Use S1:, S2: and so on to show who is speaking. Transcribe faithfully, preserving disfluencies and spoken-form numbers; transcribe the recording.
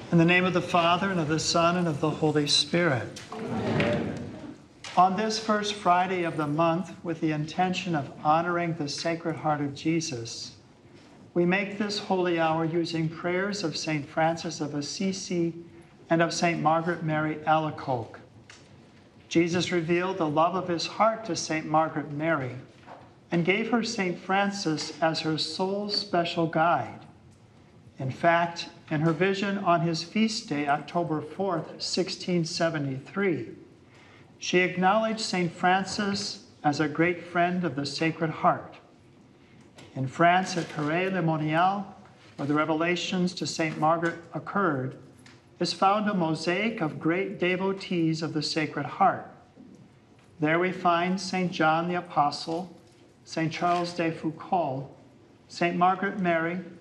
S1: In the name of the Father, and of the Son, and of the Holy Spirit. Amen. On this first Friday of the month, with the intention of honoring the Sacred Heart of Jesus, we make this holy hour using prayers of Saint Francis of Assisi and of Saint Margaret Mary Alacoque. Jesus revealed the love of his heart to Saint Margaret Mary and gave her Saint Francis as her sole special guide. In fact, in her vision on his feast day, October fourth, sixteen seventy-three, she acknowledged Saint Francis as a great friend of the Sacred Heart. In France, at Paray-le-Monial, where the revelations to Saint Margaret occurred, is found a mosaic of great devotees of the Sacred Heart. There we find Saint John the Apostle, Saint Charles de Foucauld, Saint Margaret Mary,